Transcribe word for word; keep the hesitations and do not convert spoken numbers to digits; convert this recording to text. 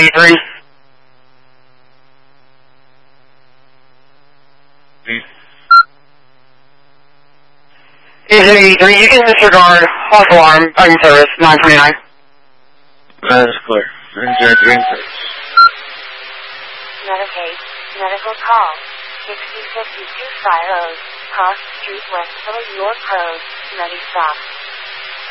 eighty-three. Agent eighty-three, you can disregard false alarm, on service, nine twenty-nine. That is clear. Engineer green service. Medicaid, medical call, sixty fifty-two Fire Oak, Cross Street, West Philly, York Road, ready stop.